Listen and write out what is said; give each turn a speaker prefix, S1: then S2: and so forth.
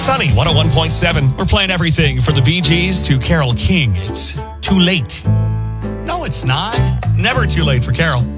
S1: Sunny 101.7. We're playing everything from the Bee Gees to Carole King. It's too late. No, it's not. Never too late for Carole.